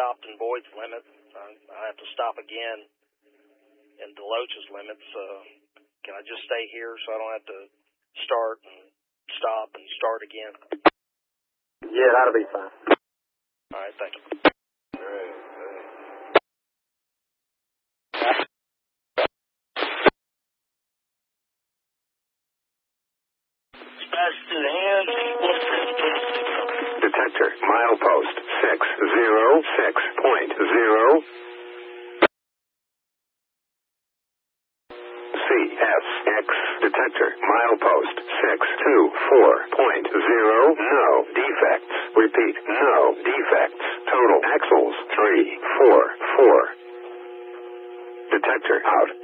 stopped in Boyd's limit. I have to stop again in Deloach's limits. Can I just stay here so I don't have to start and stop and start again? Yeah, that'll be fine. All right, thank you. Detector, milepost 606.0. CSX. Detector, milepost 624.0. No defects. Repeat, no defects. Total axles 344. Detector out.